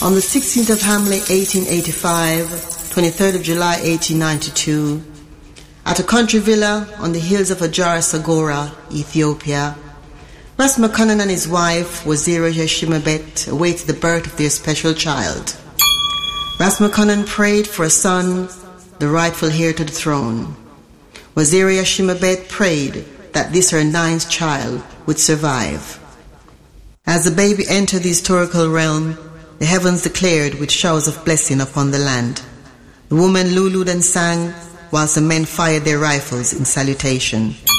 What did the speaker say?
On the 16th of Hamley, 1885, 23rd of July, 1892, at a country villa on the hills of Ajara Sagora, Ethiopia, Ras McConnell and his wife, Wazira Yeshimabet, awaited the birth of their special child. Ras McConnell prayed for a son, the rightful heir to the throne. Wazira Yeshimabet prayed that this her ninth child would survive. As the baby entered the historical realm, the heavens declared with showers of blessing upon the land. The women lulued and sang, whilst the men fired their rifles in salutation.